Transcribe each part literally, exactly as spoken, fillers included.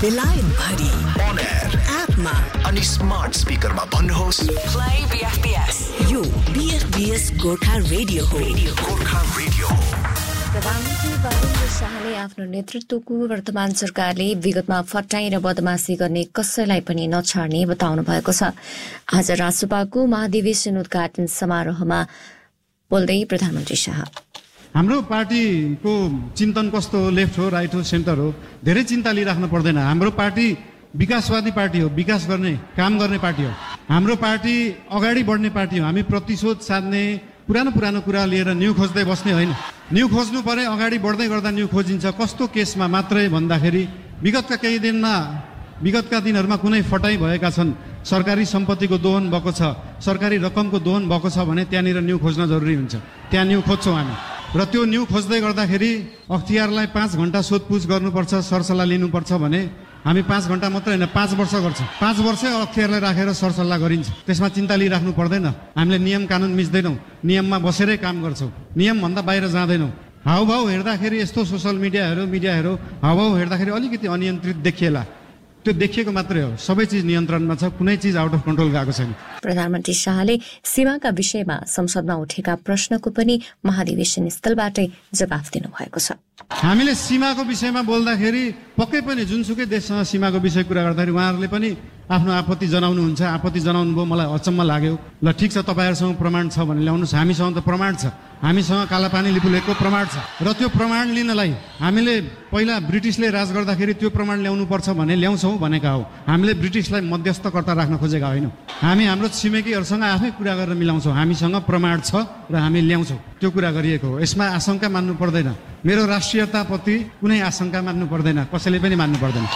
बेलायत भरि on air एपमा अनि स्मार्ट स्पिकरमा भन्नुहोस् प्ले बीएफपीएस। यो बीएफपीएस गोर्खा रेडियो हो। गोर्खा रेडियो हो। प्रधानमन्त्री बालेन्द्र शाहले आफ्नो नेतृत्वको वर्तमान सरकारले विगतमा फटाई र बदमाशी गर्ने कसैलाई पनि नछाड्ने बताउनु भएको छ। आज रासुपाको महाधिवेशन उद्घाटन समारोहमा बोल्दै प्रधानमन्त्री शाह हाम्रो पार्टीको चिन्तन कस्तो हो, लेफ्ट हो, राइट हो, सेन्टर हो, धेरै चिन्ता लिइराख्नु पर्दैन। हाम्रो पार्टी विकासवादी पार्टी हो, विकास गर्ने काम गर्ने पार्टी हो। हाम्रो पार्टी अगाडि बढ्ने पार्टी हो। हामी प्रतिशोध साध्ने पुरानो पुरानो कुरा लिएर न्यू खोज्दै बस्ने होइन। न्यू खोज्नु परे अगाडि बढ्दै गर्दा न्यू खोजिन्छ। कस्तो केसमा मात्रै भन्दाखेरि विगतका केही दिनमा विगतका दिनहरूमा कुनै फटाई भएका छन्, सरकारी सम्पत्तिको दोहन भएको छ, सरकारी रकमको दोहन भएको छ भने त्यहाँनिर न्यू खोज्न जरुरी हुन्छ। त्यहाँ न्यू खोज्छौँ हामी र त्यो न्यू खोज्दै गर्दाखेरि अख्तियारलाई पाँच घन्टा सोधपुछ गर्नुपर्छ, सरसल्लाह लिनुपर्छ भने हामी पाँच घन्टा मात्रै होइन पाँच वर्ष गर्छौँ। पाँच वर्षै अख्तियारलाई राखेर सरसल्लाह गरिन्छ। त्यसमा चिन्ता लिइराख्नु पर्दैन। हामीले नियम कानुन मिच्दैनौँ, नियममा बसेरै काम गर्छौँ, नियमभन्दा बाहिर जाँदैनौँ। हाउभाउ हेर्दाखेरि यस्तो सोसल मिडियाहरू मिडियाहरू हाउभाउ हेर्दाखेरि अलिकति अनियन्त्रित देखिएला, त्यो देखिएको मात्रै हो। सबै चिज नियन्त्रणमा छ, कुनै चिज आउट अफ कन्ट्रोल गएको छैन। प्रधानमन्त्री शाहले सीमाका विषयमा संसदमा उठेका प्रश्नको पनि महाधिवेशन स्थलबाटै जवाफ दिनुभएको छ। हामीले सीमाको विषयमा बोल्दाखेरि पक्कै पनि जुनसुकै देशसँग सीमाको विषय कुरा गर्दाखेरि उहाँहरूले पनि आफ्नो आपत्ति जनाउनुहुन्छ। आपत्ति जनाउनु भयो, मलाई अचम्म लाग्यो। ल ठिक छ, तपाईँहरूसँग प्रमाण छ भने ल्याउनुहोस्। हामीसँग त प्रमाण छ, हामीसँग कालापानी लिपुलेखको प्रमाण छ र त्यो प्रमाण लिनलाई हामीले पहिला ब्रिटिसले राज गर्दाखेरि त्यो प्रमाण ल्याउनु पर्छ भने ल्याउँछौँ भनेका हो। हामीले ब्रिटिसलाई मध्यस्थकर्ता राख्न खोजेका होइनौँ। हामी हाम्रो छिमेकीहरूसँग आफै कुरा गरेर मिलाउँछौँ। हामीसँग प्रमाण छ र हामी ल्याउँछौँ, त्यो कुरा गरिएको हो। यसमा आशंका मान्नु पर्दैन। मेरो राष्ट्रियताप्रति कुनै आशंका मान्नु पर्दैन, कसैले पनि मान्नु पर्दैन।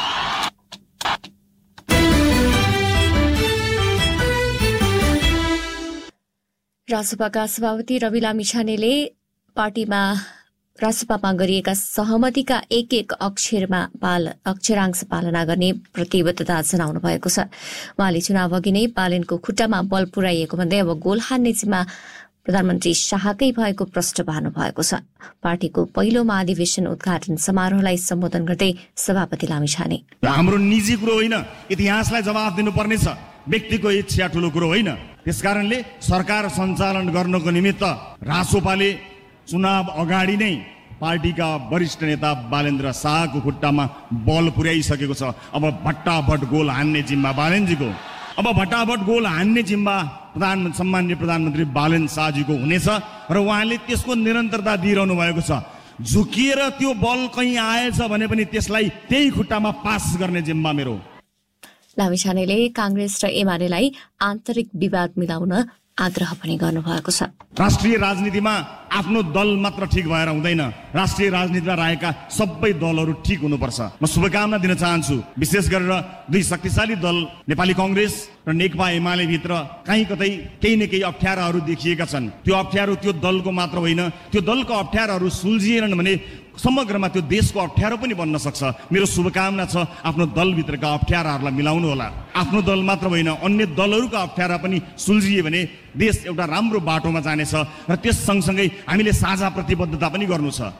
रासुपाका सभापति रवि लामिछानेले पार्टीमा रासुपामा गरिएका सहमतिका एक एक अक्षरमा पाल अक्षरांश पालना गर्ने प्रतिबद्धता जनाउनु भएको छ। उहाँले चुनाव अघि नै बालेनको खुट्टामा बल पुर्याइएको भन्दै अब गोल हान्ने जिम्मा प्रधानमन्त्री शाहकै भएको प्रश्न पार्नु भएको छ। पार्टीको पहिलो महाधिवेशन उद्घाटन समारोहलाई सम्बोधन गर्दै सभापति लामिछाने हाम्रो निजी कुरो होइन, इतिहासलाई जवाफ दिनुपर्ने छ, व्यक्तिको इच्छा ठुलो कुरो होइन। त्यसकारणले सरकार सञ्चालन गर्नको निमित्त रासोपाले चुनाव अगाडि नै पार्टीका वरिष्ठ नेता बालेन्द्र शाहको खुट्टामा बल पुर्याइसकेको छ। अब भट्टाभट गोल हान्ने जिम्मा बालेनजीको अब भट्टाभट गोल हान्ने जिम्मा प्रधानमन्त्री सम्माननीय प्रधानमन्त्री बालेन शाहजीको हुनेछ र उहाँले त्यसको निरन्तरता दिइरहनु भएको छ। झुकिएर त्यो बल कहीँ आएछ भने पनि त्यसलाई त्यही खुट्टामा पास गर्ने जिम्मा मेरो। लामिछानेले कांग्रेस र एमालेलाई आन्तरिक विवाद मिलाउन आग्रह पनि गर्नुभएको छ। राष्ट्रिय राजनीतिमा आफ्नो दल मात्र ठिक भएर हुँदैन, राष्ट्रिय राजनीतिमा रहेका सबै दलहरू ठिक हुनुपर्छ। म शुभकामना दिन चाहन्छु। विशेष गरेर दुई शक्तिशाली दल नेपाली कांग्रेस र नेकपा एमाले भित्र कहीँ कतै केही न केही अप्ठ्याराहरू देखिएका छन्। त्यो अप्ठ्यारो त्यो दलको मात्र होइन, त्यो दलको अप्ठ्याराहरू सुल्झिएनन् भने समग्रमा त्यो देशको अप्ठ्यारो पनि बन्न सक्छ। मेरो शुभकामना छ आफ्नो दलभित्रका अप्ठ्याराहरूलाई मिलाउनु होला। आफ्नो दल मात्र होइन, अन्य दलहरूका अप्ठ्यारा पनि सुल्झिए भने देश एउटा राम्रो बाटोमा जानेछ र त्यस सँगसँगै हामीले साझा प्रतिबद्धता पनि गर्नु छ।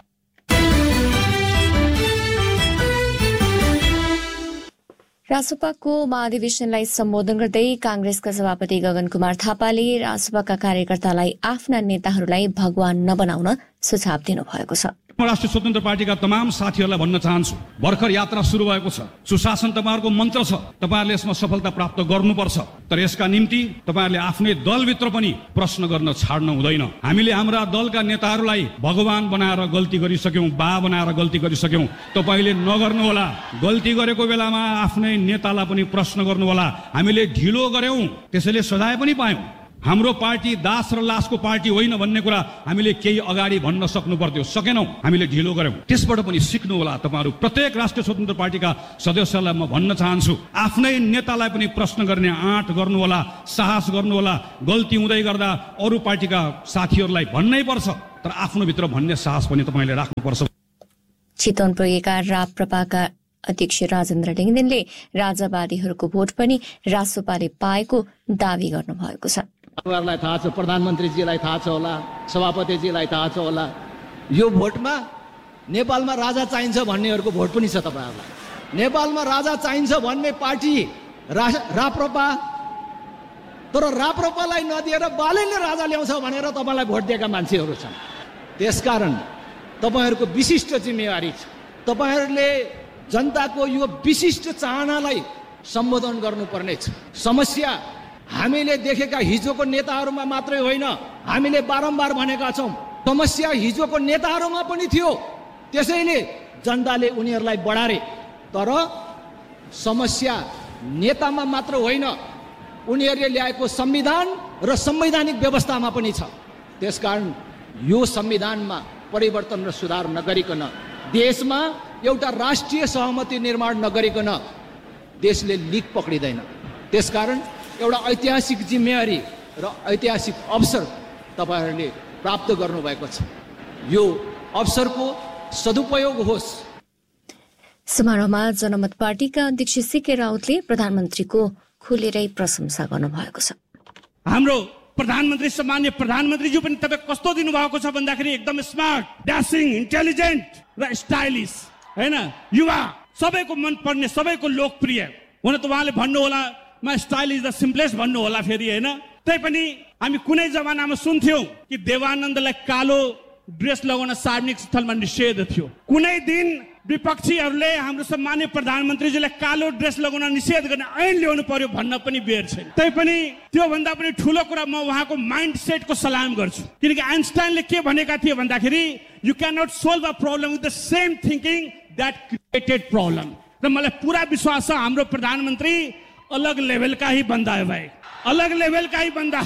रासुपाको महाधिवेशनलाई सम्बोधन गर्दै कांग्रेसका सभापति गगन कुमार थापाले रासुपाका कार्यकर्तालाई आफ्ना नेताहरूलाई भगवान नबनाउन सुझाव दिनुभएको छ। राष्ट्रिय स्वतन्त्र पार्टीका तमाम साथीहरूलाई भन्न चाहन्छु, भर्खर यात्रा सुरु भएको छ। सुशासन तपाईँहरूको मन्त्र छ, तपाईँहरूले यसमा सफलता प्राप्त गर्नुपर्छ। तर यसका निम्ति तपाईँहरूले आफ्नै दलभित्र पनि प्रश्न गर्न छाड्नु हुँदैन। हामीले हाम्रा दलका नेताहरूलाई भगवान बनाएर गल्ती गरिसक्यौँ, बा बनाएर गल्ती गरिसक्यौँ। तपाईँले नगर्नु होला। गल्ती गरेको बेलामा आफ्नै नेतालाई पनि प्रश्न गर्नु होला। हामीले ढिलो गर्यौँ, त्यसैले सजाय पनि पायौँ। हाम्रो पार्टी दास र लासको पार्टी होइन भन्ने कुरा हामीले केही अगाडि भन्न सक्नु पर्थ्यो, सकेनौँ, हामीले ढिलो गर्यौँ। त्यसबाट पनि सिक्नु होला। तपाईँहरू प्रत्येक राष्ट्रिय स्वतन्त्र पार्टीका सदस्यलाई म भन्न चाहन्छु, आफ्नै नेतालाई पनि प्रश्न गर्ने आँट गर्नु होला, साहस गर्नु होला। गल्ती हुँदै गर्दा अरू पार्टीका साथीहरूलाई भन्नै पर्छ, तर आफ्नो भित्र भन्ने साहस पनि तपाईँले राख्नुपर्छ। चितवन पुगेका राप्रपाका अध्यक्ष राजेन्द्र लिङ्गदेनले राजावादीहरूको भोट पनि रासोपाले पाएको दावी गर्नुभएको छ। तपाईँहरूलाई थाहा छ, प्रधानमन्त्रीजीलाई थाहा छ होला, सभापतिजीलाई थाहा छ होला, यो भोटमा नेपालमा राजा चाहिन्छ भन्नेहरूको भोट पनि छ। तपाईँहरूलाई नेपालमा राजा चाहिन्छ भन्ने पार्टी रा राप्रपा, तर राप्रपालाई नदिएर बालेले राजा ल्याउँछ भनेर तपाईँलाई भोट दिएका मान्छेहरू छन्। त्यसकारण तपाईँहरूको विशिष्ट जिम्मेवारी छ। तपाईँहरूले जनताको यो विशिष्ट चाहनालाई सम्बोधन गर्नुपर्ने छ। समस्या हामीले देखेका हिजोको नेताहरूमा मात्रै होइन, हामीले बारम्बार भनेका छौँ, समस्या हिजोको नेताहरूमा पनि थियो। त्यसैले जनताले उनीहरूलाई बढारे। तर समस्या नेतामा मात्र होइन, उनीहरूले ल्याएको संविधान र संवैधानिक व्यवस्थामा पनि छ। त्यसकारण यो संविधानमा परिवर्तन र सुधार नगरिकन, देशमा एउटा राष्ट्रिय सहमति निर्माण नगरिकन देशले लिक पक्रिँदैन। त्यसकारण एउटा ऐतिहासिक जिम्मेवारी र ऐतिहासिक अवसर तपाईँहरूले प्राप्त गर्नुभएको छ। यो अवसरको सदुपयोग होस्। समारोहमा जनमत पार्टीका अध्यक्ष सीके राउतले प्रधानमन्त्रीको खुलेरै प्रशंसा गर्नुभएको छ। हाम्रो प्रधानमन्त्री सामान्य प्रधानमन्त्रीज्यू पनि तपाईँ कस्तो दिनुभएको छ भन्दाखेरि एकदम स्मार्ट, ड्यासिङ, इन्टेलिजेन्ट र स्टाइलिस, हैन, युवा, सबैको मन पर्ने, सबैको लोकप्रिय। हुन त उहाँले भन्नुहोला म स्टाइलिस द सिम्पलेस्ट भन्नुहोला फेरि, हैन। तैपनि हामी कुनै जमानामा सुन्थ्यौँ कि देवानन्दलाई कालो ड्रेस लगाउन सार्वजनिक स्थलमा निषेध थियो। कुनै दिन विपक्षीहरूले हाम्रो सम्मान्य प्रधानमन्त्रीजीलाई कालो ड्रेस लगाउन निषेध गर्ने ऐन ल्याउनु पर्यो भन्न पनि बेर छैन। तैपनि त्योभन्दा पनि ठुलो कुरा म उहाँको माइन्ड सेटको सलाम गर्छु। किनकि आइन्स्टाइनले के भनेका थिए भन्दाखेरि you can not solve a problem with the same thinking that created problem. र मलाई पुरा विश्वास छ हाम्रो प्रधानमन्त्री अलग लेभलका ही बन्दा है भाइ, अलग लेभलका ही बन्दा।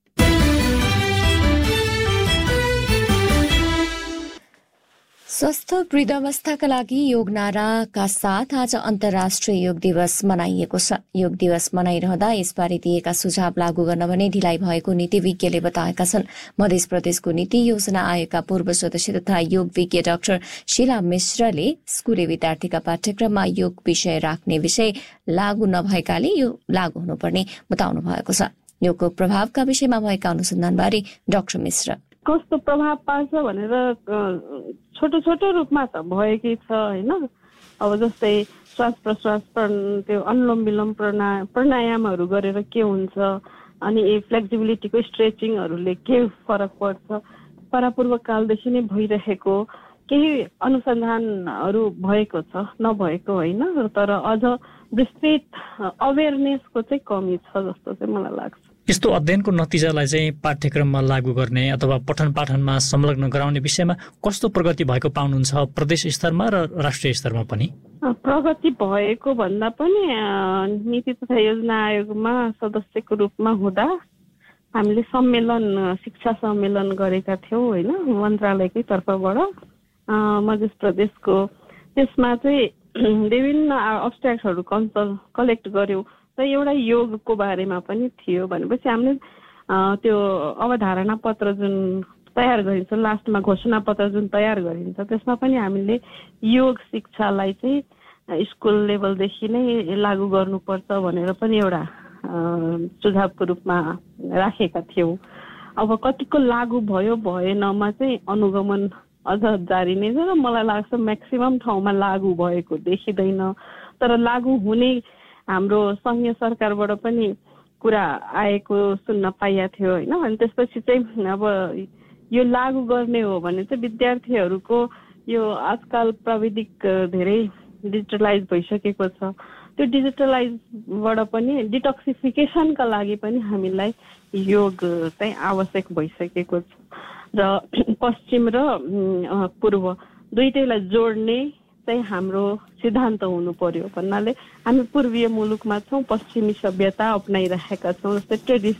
स्वस्थ वृद्धावस्थाका लागि योग नाराका साथ आज अन्तर्राष्ट्रिय योग दिवस मनाइएको छ। योग दिवस मनाइरहँदा यसबारे दिएका सुझाव लागू गर्न भने ढिलाइ भएको नीति विज्ञले बताएका छन्। मध्य प्रदेशको नीति योजना आयोगका पूर्व सदस्य तथा योग विज्ञ डाक्टर शीला मिश्रले स्कुले विद्यार्थीका पाठ्यक्रममा योग विषय राख्ने विषय लागू नभएकाले यो लागू हुनुपर्ने बताउनु भएको छ। योगको प्रभावका विषयमा भएका अनुसन्धानबारे डाक्टर मिश्र कस्तो प्रभाव पार्छ भनेर छोटो छोटो रूपमा त भएकै छ, होइन। अब जस्तै श्वास प्रश्वास त्यो अनुलोम विलोम प्रणा प्राणायामहरू गरेर के हुन्छ, अनि फ्लेक्सिबिलिटीको स्ट्रेचिङहरूले के फरक पर्छ, परापूर्व कालदेखि नै भइरहेको केही अनुसन्धानहरू भएको छ, नभएको होइन। तर अझ विस्तृत अवेरनेसको चाहिँ कमी छ जस्तो चाहिँ मलाई लाग्छ। यस्तो अध्ययनको नतिजालाई चाहिँ पाठ्यक्रममा लागू गर्ने अथवा पठन पाठनमा संलग्न गराउने विषयमा कस्तो प्रगति भएको पाउनुहुन्छ प्रदेश स्तरमा र राष्ट्रिय स्तरमा पनि? प्रगति भएको भन्दा पनि नीति तथा योजना आयोगमा सदस्यको रूपमा हुँदा हामीले सम्मेलन, शिक्षा सम्मेलन गरेका थियौँ, होइन, मन्त्रालयकै तर्फबाट मध्य प्रदेशको। त्यसमा चाहिँ विभिन्न अब्स्ट्र्याक्टहरू कन्सल्ट कलेक्ट गर्यौँ। र एउटा योगको बारेमा पनि थियो भनेपछि हामीले त्यो अवधारणा पत्र जुन तयार गरिन्छ, लास्टमा घोषणा पत्र जुन तयार गरिन्छ, त्यसमा पनि हामीले योग शिक्षालाई चाहिँ स्कुल लेभलदेखि नै लागू गर्नुपर्छ भनेर पनि एउटा सुझावको रूपमा राखेका थियौँ। अब कतिको लागू भयो भएनमा चाहिँ अनुगमन अझ जारी नै छ र मलाई लाग्छ म्याक्सिमम ठाउँमा लागू भएको देखिँदैन। तर लागू हुने हाम्रो सङ्घीय सरकारबाट पनि कुरा आएको सुन्न पाइएको थियो, होइन। अनि त्यसपछि चाहिँ अब यो लागू गर्ने हो भने चाहिँ विद्यार्थीहरूको यो आजकल प्रविधिक धेरै डिजिटलाइज भइसकेको छ, त्यो डिजिटलाइजबाट पनि डिटक्सिफिकेसनका लागि पनि हामीलाई योग चाहिँ आवश्यक भइसकेको छ। र पश्चिम र पूर्व दुईटैलाई जोड्ने चाहिँ हाम्रो सिद्धान्त हुनु पर्यो भन्नाले हामी पूर्वीय मुलुकमा छौँ, पश्चिमी सभ्यता अपनाइरहेका छौँ। जस्तै ट्रेडिस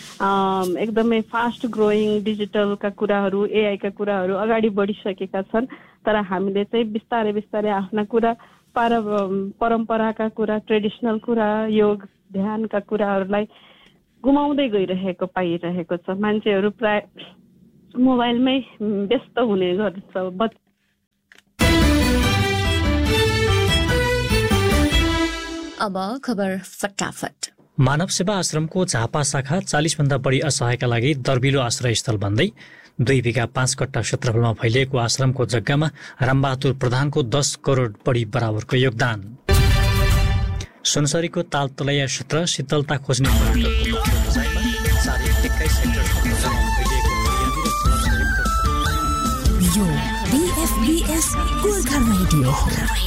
एकदमै फास्ट ग्रोइङ डिजिटलका कुराहरू, एआईका कुराहरू अगाडि बढिसकेका छन्। तर हामीले चाहिँ बिस्तारै बिस्तारै आफ्ना कुरा, पार परम्पराका कुरा, ट्रेडिसनल कुरा, योग ध्यानका कुराहरूलाई गुमाउँदै गइरहेको पाइरहेको छ। मान्छेहरू प्राय मोबाइलमै व्यस्त हुने गर्छ। अब खबर फटाफट। मानव सेवा आश्रमको झापा शाखा चालीस भन्दा बढी असहायका लागि दर्बिलो आश्रय स्थल बन्दै दुई बिघा पाँच कट्टा क्षेत्रफलमा फैलिएको आश्रमको जग्गामा रामबहादुर प्रधानको दस करोड बढी बराबरको योगदान। सुनसरीको तालतलैया क्षेत्र शीतलता खोज्ने एक्काइस हेक्टर यो B F B S Gorkha radio